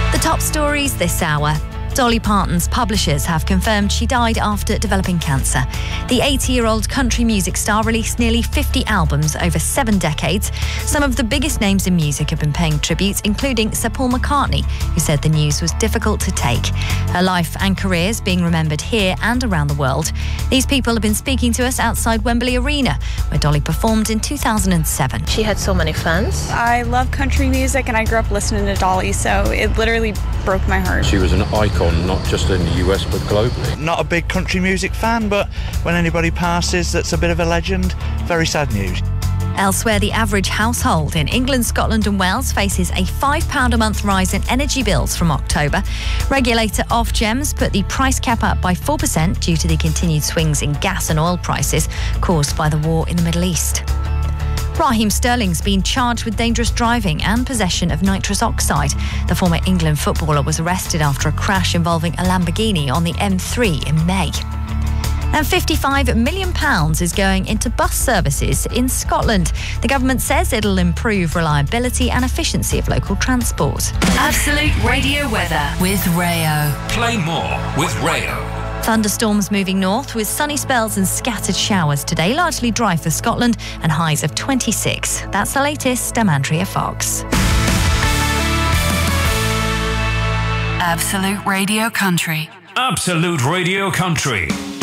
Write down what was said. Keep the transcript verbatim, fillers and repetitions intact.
The top stories this hour. Dolly Parton's publishers have confirmed she died after developing cancer. The eighty-year-old country music star released nearly fifty albums over seven decades. Some of the biggest names in music have been paying tribute, including Sir Paul McCartney, who said the news was difficult to take. Her life and career is being remembered here and around the world. These people have been speaking to us outside Wembley Arena, where Dolly performed in two thousand seven. She had so many fans. I love country music and I grew up listening to Dolly, so it literally broke my heart. She was an icon, not just in the U S but globally. Not a big country music fan, but when anybody passes that's a bit of a legend, very sad news. Elsewhere, the average household in England, Scotland and Wales faces a five pounds a month rise in energy bills from October. Regulator Ofgems put the price cap up by four percent due to the continued swings in gas and oil prices caused by the war in the Middle East. Raheem Sterling's been charged with dangerous driving and possession of nitrous oxide. The former England footballer was arrested after a crash involving a Lamborghini on the M three in May. And fifty-five million pounds is going into bus services in Scotland. The government says it'll improve reliability and efficiency of local transport. Absolute Radio weather with Rayo. Play more with Rayo. Thunderstorms moving north with sunny spells and scattered showers today, largely dry for Scotland and highs of twenty-six. That's the latest. I'm Andrea Fox. Absolute Radio Country. Absolute Radio Country.